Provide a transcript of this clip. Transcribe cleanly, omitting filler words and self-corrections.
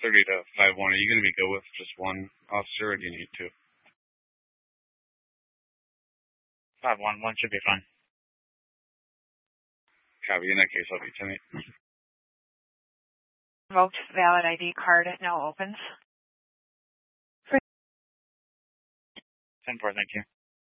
30 to 5-1. Are you going to be good with just one officer, or do you need two? 5-1. One should be fine. Copy. In that case, I'll be 10-8. Revoked valid ID card now opens. 10-4, thank you.